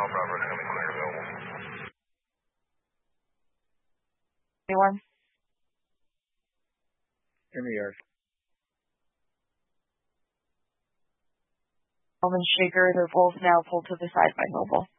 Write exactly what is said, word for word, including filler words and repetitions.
Bravo, coming clear available. Anyone? In the yard. Alvin Shaker, they're both now pulled to the side by Mobile.